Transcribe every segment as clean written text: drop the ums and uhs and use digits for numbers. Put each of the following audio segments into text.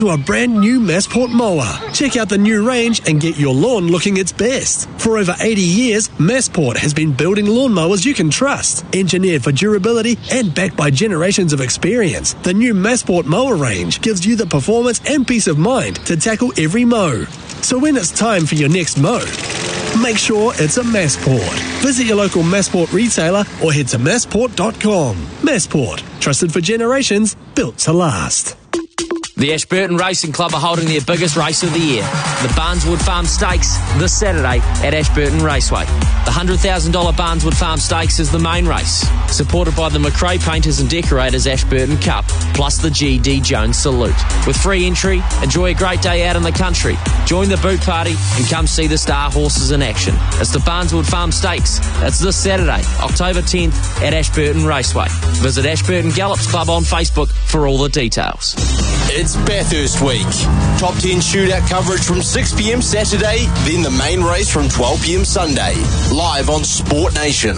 to a brand new Massport mower. Check out the new range and get your lawn looking its best. For over 80 years, Massport has been building lawnmowers you can trust. Engineered for durability and backed by generations of experience, the new Massport mower range gives you the performance and peace of mind to tackle every mow. So when it's time for your next mow, make sure it's a Massport. Visit your local Massport retailer or head to massport.com. Massport, trusted for generations, built to last. The Ashburton Racing Club are holding their biggest race of the year, the Barneswood Farm Stakes, this Saturday at Ashburton Raceway. The $100,000 Barneswood Farm Stakes is the main race, supported by the McRae Painters and Decorators Ashburton Cup, plus the G.D. Jones Salute. With free entry, enjoy a great day out in the country, join the boot party and come see the star horses in action. It's the Barneswood Farm Stakes. It's this Saturday, October 10th at Ashburton Raceway. Visit Ashburton Gallops Club on Facebook for all the details. It's Bathurst Week. Top 10 shootout coverage from 6 p.m. Saturday, then the main race from 12 p.m. Sunday. Live on Sport Nation.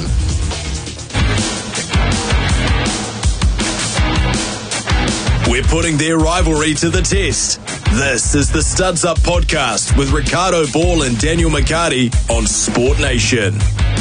We're putting their rivalry to the test. This is the Studs Up Podcast with Ricardo Ball and Daniel McCarty on Sport Nation.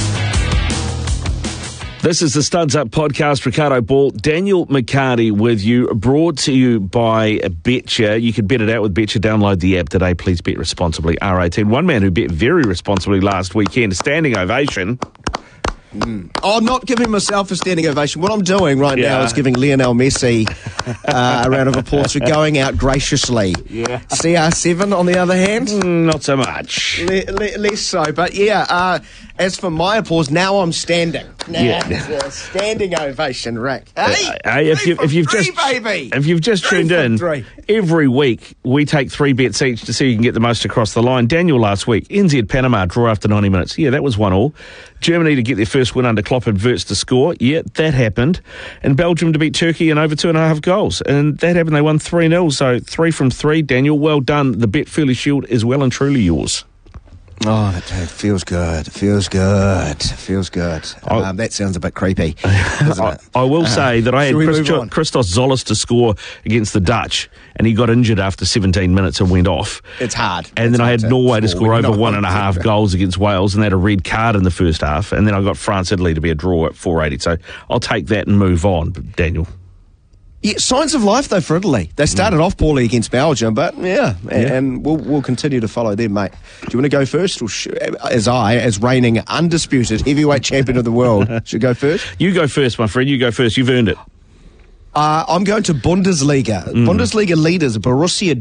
This is the Studs Up Podcast. Ricardo Ball, Daniel McCarty with you, brought to you by Betcha. You can bet it out with Betcha. Download the app today. Please bet responsibly. R18. One man who bet very responsibly last weekend, a standing ovation. Oh, I'm not giving myself a standing ovation. What I'm doing right now is giving Lionel Messi a round of applause for going out graciously. Yeah. CR7, on the other hand? Not so much. Less so. But as for my applause, now I'm standing. Now it's a standing ovation, Rick. Hey, if you've just tuned in, every week we take 3 bets each to see who can get the most across the line. Daniel last week, NZ Panama draw after 90 minutes. Yeah, that was 1-1. Germany to get their first win under Klopp adverts to score. Yeah, that happened. And Belgium to beat Turkey in over 2.5 goals. And that happened. They won 3-0. So 3 from 3. Daniel, well done. The Betfairly Shield is well and truly yours. Oh, it feels good. It feels good. It feels good. That sounds a bit creepy. I will say that I had Christos Zolis to score against the Dutch, and he got injured after 17 minutes and went off. It's hard. And then I had Norway to score over 1.5 goals against Wales, and they had a red card in the first half. And then I got France-Italy to be a draw at 480. So I'll take that and move on, Daniel. Yeah, signs of life, though, for Italy. They started off poorly against Belgium, but and we'll continue to follow them, mate. Do you want to go first? Or as reigning undisputed heavyweight champion of the world, should go first? You go first, my friend. You go first. You've earned it. I'm going to Bundesliga. Bundesliga leaders Borussia